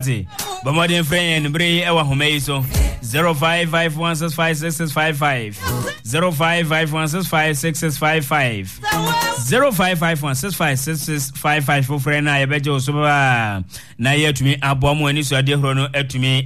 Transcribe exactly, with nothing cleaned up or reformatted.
wate ba modern friend bre e wa homa yi so zero five five one six five six six five five zero five five one six five six six five five zero five five one six five six six five five for friend na ye beje so ba na ye tumi abomo ani so ade horo no atumi